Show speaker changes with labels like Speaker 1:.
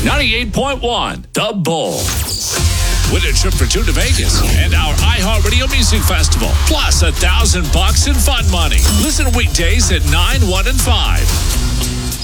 Speaker 1: 98.1 The Bull. Win a trip for two to Vegas and our iHeartRadio Music Festival, plus $1,000 in fun money. Listen weekdays at 9, 1, and 5.